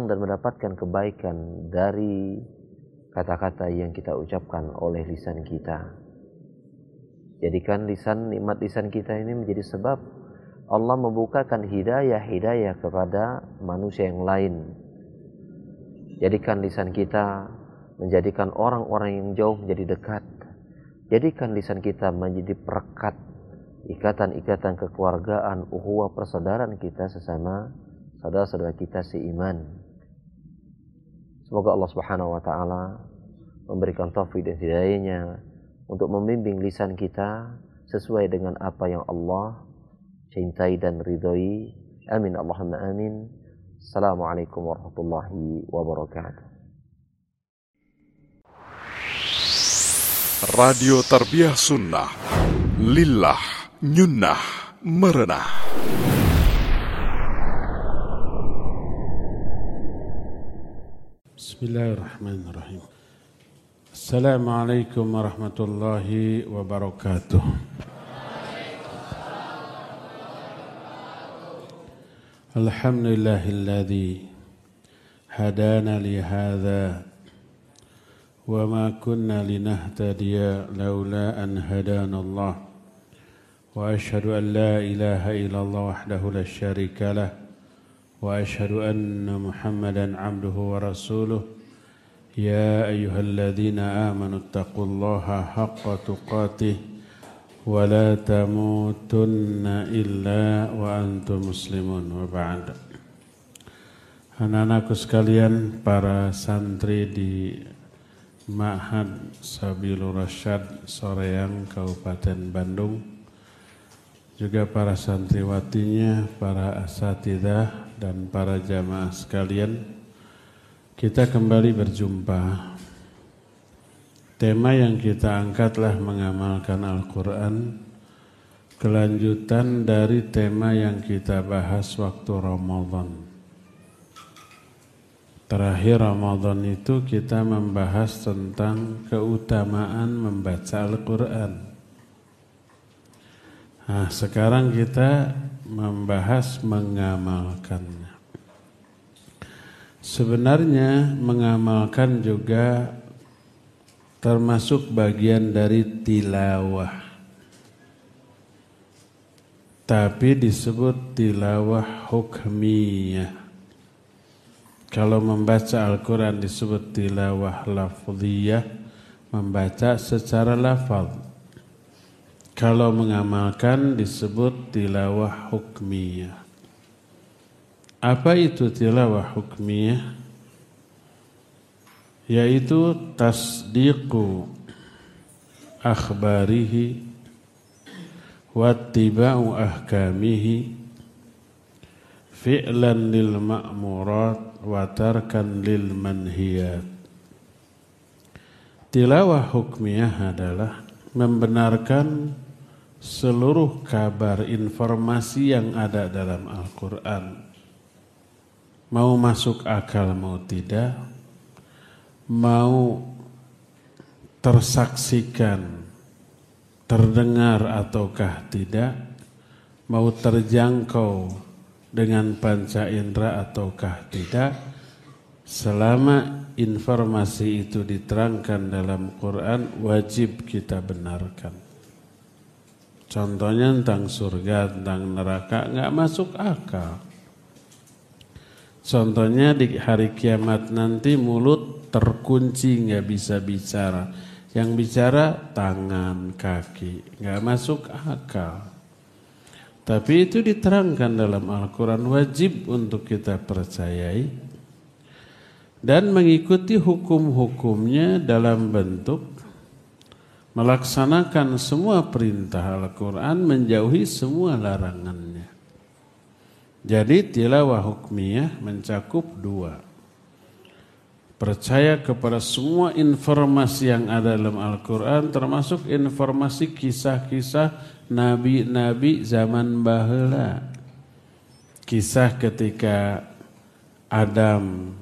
senang dan mendapatkan kebaikan dari kata-kata yang kita ucapkan oleh lisan kita. Jadikan nikmat lisan kita ini menjadi sebab Allah membukakan hidayah kepada manusia yang lain. Jadikan lisan kita menjadikan orang-orang yang jauh menjadi dekat. Jadikan lisan kita menjadi perekat ikatan-ikatan kekeluargaan, ukhuwah persaudaraan kita sesama saudara-saudara kita seiman. Semoga Allah Subhanahu wa taala memberikan taufik dan hidayahnya untuk membimbing lisan kita sesuai dengan apa yang Allah cintai dan ridhoi. Amin Allahumma amin. Assalamualaikum warahmatullahi wabarakatuh. Radio Tarbiyah Sunnah Lillah Nyunnah Merenah. Bismillahirrahmanirrahim. Assalamualaikum warahmatullahi wabarakatuh. Alhamdulillahilladzi hadana li hadza wa ma kunna linahtadiya laula an hadana Allah. وأشهد أن لا إله إلا الله وحده لا شريك له وأشهد أن محمدا عبده ورسوله يا أيها الذين آمنوا اتقوا الله حق تقاته ولا تموتن إلا وأنتم مسلمون وبعد. Anak-anakku sekalian, para santri di Ma'had Sabilur Rasyad Soreang Kabupaten Bandung, juga para santriwatinya, para asatidzah dan para jamaah sekalian, kita kembali berjumpa. Tema yang kita angkatlah mengamalkan Al-Quran, kelanjutan dari tema yang kita bahas waktu Ramadan. Terakhir Ramadan itu kita membahas tentang keutamaan membaca Al-Quran. Nah, sekarang kita membahas mengamalkannya. Sebenarnya mengamalkan juga termasuk bagian dari tilawah. Tapi disebut tilawah hukmiyah. Kalau membaca Al-Quran disebut tilawah lafziyah, membaca secara lafaz. Kalau mengamalkan disebut tilawah hukmiyah. Apa itu tilawah hukmiyah? Yaitu tasdiqu akhbarihi wattiba'u ahkamihi fi'lan lil ma'murat wa tarkan lil manhiyat. Tilawah hukmiyah adalah membenarkan seluruh kabar informasi yang ada dalam Al-Quran. Mau masuk akal mau tidak, mau tersaksikan, terdengar ataukah tidak, mau terjangkau dengan panca indera ataukah tidak, selama informasi itu diterangkan dalam Quran, wajib kita benarkan. Contohnya tentang surga, tentang neraka, nggak masuk akal. Contohnya di hari kiamat nanti mulut terkunci, nggak bisa bicara. Yang bicara tangan, kaki, nggak masuk akal. Tapi itu diterangkan dalam Al-Quran, wajib untuk kita percayai dan mengikuti hukum-hukumnya dalam bentuk melaksanakan semua perintah Al-Quran, menjauhi semua larangannya. Jadi tilawah hukmiyah mencakup dua. Percaya kepada semua informasi yang ada dalam Al-Quran, termasuk informasi kisah-kisah nabi-nabi zaman baheula. Kisah ketika Adam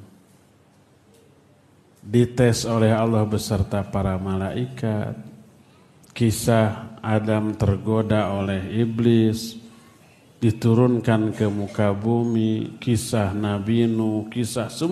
dites oleh Allah beserta para malaikat. Kisah Adam tergoda oleh iblis, diturunkan ke muka bumi, kisah Nabi Nuh, kisah semua